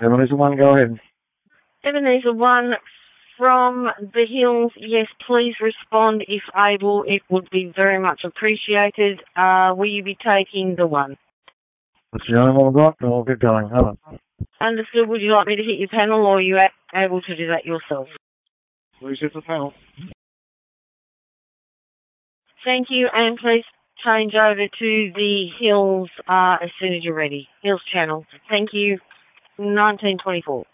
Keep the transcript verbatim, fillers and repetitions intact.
Ebenezer one, go ahead. Ebenezer one from the Hills. Yes, please respond if able. It would be very much appreciated. Uh, will you be taking the one? That's the only one we've got, and we'll get going. Over. Understood. Would you like me to hit your panel, or are you able to do that yourself? Please hit the panel. Thank you, and please change over to the Hills uh, as soon as you're ready. Hills channel. Thank you. nineteen twenty-four.